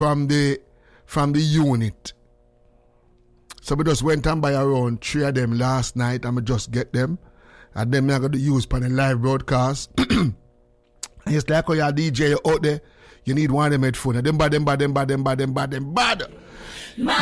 from the unit. So we just went and buy around 3 of them last night and we just get them. And then I got to use for the live broadcast. And it's like how you're DJ out there, you need one of them headphones. Them bad.